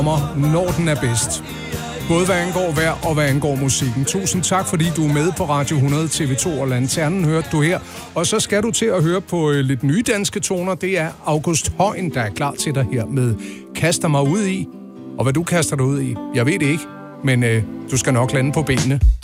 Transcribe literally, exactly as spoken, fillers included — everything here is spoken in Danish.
når den er bedst. Både hvad angår vejr og hvad angår musikken. Tusind tak, fordi du er med på Radio hundrede, T V to og Lanternen, hørte du her. Og så skal du til at høre på øh, lidt nye danske toner. Det er August Højen, der er klar til dig her med Kaster mig ud i. Og hvad du kaster dig ud i, jeg ved det ikke, men øh, du skal nok lande på benene.